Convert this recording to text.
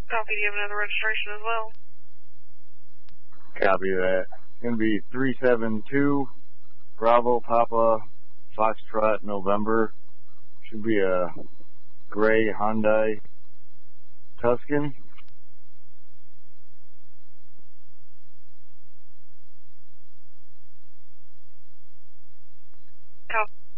Copy, do you have another registration as well? Copy that. It's going to be 372 Bravo Papa Foxtrot November. Should be a gray Hyundai Tuscan. Copy.